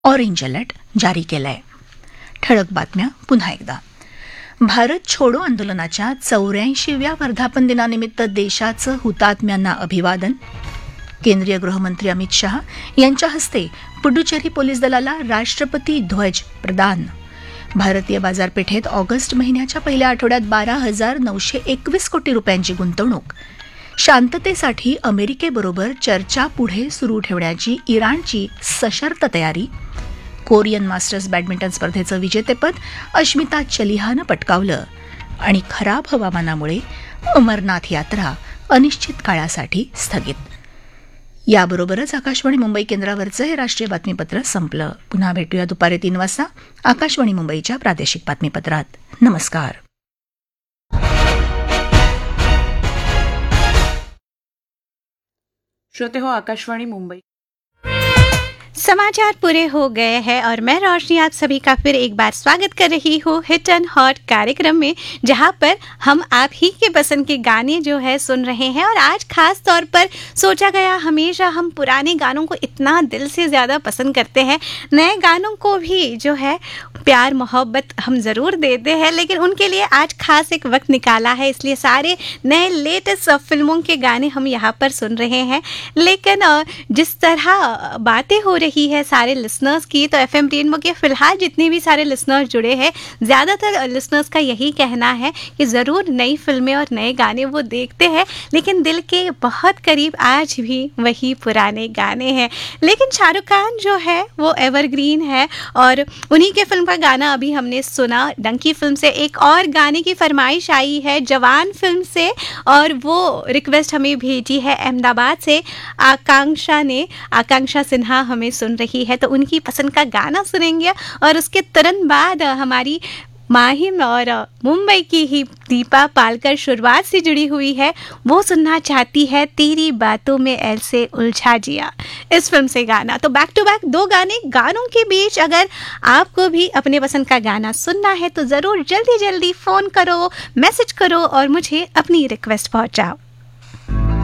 Orange alert जारी केलाय. ठळक बातम्या पुन्हा एकदा. भारत छोडो आंदोलनाच्या 84व्या वर्धापन दिनानिमित्त देशाचं हुतात्म्यांना अभिवादन. केंद्रीय गृहमंत्री अमित शहा यांच्या हस्ते पुडुचेरी पोलीस दलाला राष्ट्रपती ध्वज प्रदान. भारतीय बाजारपेठेत ऑगस्ट महिन्याच्या पहिल्या आठवड्यात 12,921 कोटी रुपयांची गुंतवणूक. शांततेसाठी अमेरिकेबरोबर चर्चा पुढे सुरू ठेवण्याची इराणची सशर्त तयारी. कोरियन मास्टर्स बॅडमिंटन स्पर्धेचं विजेतेपद अश्मिता चलिहानं पटकावलं. आणि खराब हवामानामुळे अमरनाथ यात्रा अनिश्चित काळासाठी स्थगित. याबरोबरच आकाशवाणी मुंबई केंद्रावरचं हे राष्ट्रीय बातमीपत्र संपलं. पुन्हा भेटूया दुपारी 3 वाजता आकाशवाणी मुंबईच्या प्रादेशिक बातमीपत्रात. नमस्कार. श्रोते हो, आकाशवाणी मुंबई समाचार पूरे हो गए हैं और मैं रोशनी आप सभी का फिर एक बार स्वागत कर रही हूँ हिट एंड हॉट कार्यक्रम में, जहाँ पर हम आप ही के पसंद के गाने जो है सुन रहे हैं. और आज खास तौर पर सोचा गया, हमेशा हम पुराने गानों को इतना दिल से ज़्यादा पसंद करते हैं, नए गानों को भी जो है प्यार मोहब्बत हम ज़रूर देते हैं, लेकिन उनके लिए आज खास एक वक्त निकाला है, इसलिए सारे नए लेटेस्ट फिल्मों के गाने हम यहाँ पर सुन रहे हैं. लेकिन जिस तरह बातें हो रही है सारे लिसनर्स की, तो एफएम रेनबो के फिलहाल जितने भी सारे लिसनर्स जुड़े हैं, ज़्यादातर लिसनर्स का यही कहना है कि ज़रूर नई फिल्में और नए गाने वो देखते हैं, लेकिन दिल के बहुत करीब आज भी वही पुराने गाने हैं. लेकिन शाहरुख खान जो है वो एवरग्रीन है, और उन्हीं के फिल्म का गाना अभी हमने सुना. डंकी फिल्म से एक और गाने की फरमाइश आई है जवान फिल्म से, और वो रिक्वेस्ट हमें भेजी है अहमदाबाद से आकांक्षा सिन्हा हमें सुन रही है, तो उनकी पसंद का गाना सुनेंगे. और उसके तुरंत बाद हमारी माहिम और मुंबई की ही दीपा पालकर शुरुआत से जुड़ी हुई है, वो सुनना चाहती है तेरी बातों में ऐसे उलझा जिया, इस फिल्म से गाना. तो बैक टू बैक 2 गानों के बीच अगर आपको भी अपने पसंद का गाना सुनना है तो ज़रूर जल्दी जल्दी फ़ोन करो, मैसेज करो और मुझे अपनी रिक्वेस्ट पहुंचाओ.